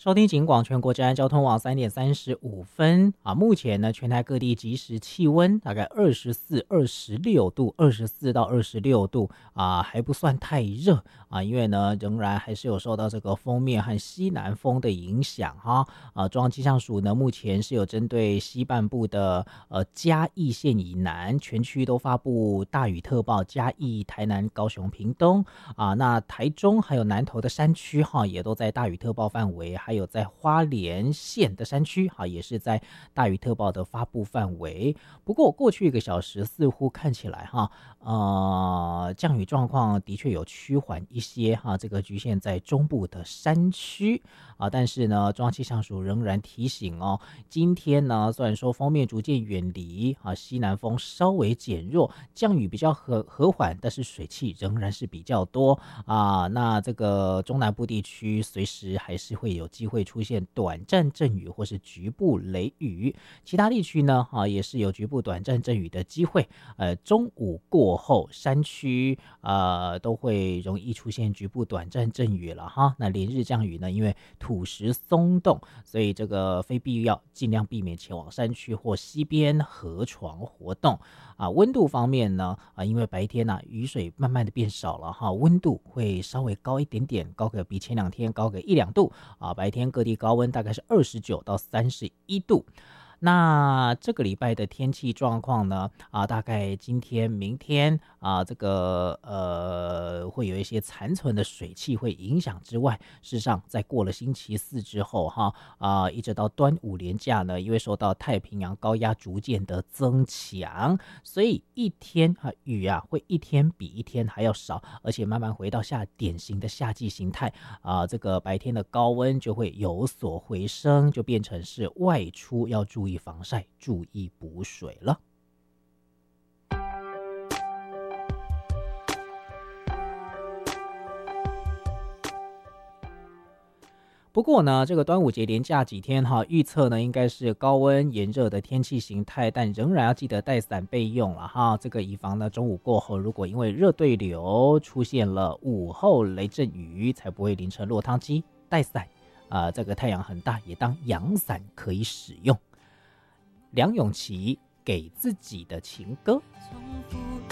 收听警广全国治安交通网3:35目前呢，全台各地即时气温大概24、26度，24到26度还不算太热因为呢，仍然还是有受到这个锋面和西南风的影响中央气象署呢，目前是有针对西半部的嘉义县以南全区都发布大雨特报，嘉义、台南、高雄、屏东那台中还有南投的山区也都在大雨特报范围，还有在花莲县的山区也是在大雨特报的发布范围。不过过去1个小时似乎看起来降雨状况的确有趋缓一些这个局限在中部的山区但是呢，中央气象署仍然提醒今天呢，虽然说锋面逐渐远离西南风稍微减弱，降雨比较和缓，但是水汽仍然是比较多那这个中南部地区随时还是会有机会出现短暂阵雨或是局部雷雨，其他地区呢也是有局部短暂阵雨的机会中午过后山区都会容易出现局部短暂阵雨了那连日降雨呢，因为土石松动，所以这个非必要尽量避免前往山区或溪边河床活动温度方面呢因为白天雨水慢慢的变少了温度会稍微高一点点，高个比前2天高个1-2度白天各地高温大概是29到31度。那这个礼拜的天气状况呢大概今天明天这个会有一些残存的水汽会影响之外，事实上在过了星期4之后一直到端午连假呢，因为受到太平洋高压逐渐的增强，所以一天雨会一天比一天还要少，而且慢慢回到典型的夏季形态这个白天的高温就会有所回升，就变成是外出要注意防晒，注意补水了。不过呢，这个端午节连假几天预测呢应该是高温炎热的天气形态，但仍然要记得带伞备用了这个以防呢中午过后如果因为热对流出现了午后雷阵雨，才不会淋成落汤鸡。带伞这个太阳很大也当阳伞可以使用。梁咏琪给自己的情歌。